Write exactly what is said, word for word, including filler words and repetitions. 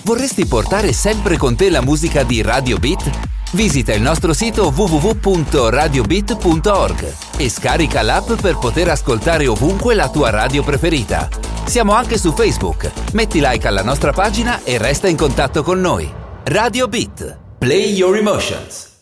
Vorresti portare sempre con te la musica di Radio Beat? Visita il nostro sito w w w punto radio beat punto org e scarica l'app per poter ascoltare ovunque la tua radio preferita. Siamo anche su Facebook. Metti like alla nostra pagina e resta in contatto con noi. Radio Beat. Play your emotions.